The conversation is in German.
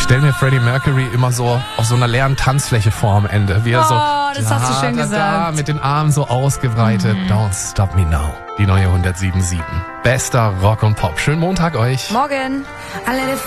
stelle mir Freddie Mercury immer so auf so einer leeren Tanzfläche vor am Ende. Wie er so das hast du schön gesagt. mit den Armen so ausgebreitet. Don't Stop Me Now. Die neue 107.7. Bester Rock und Pop. Schönen Montag euch. Morgen.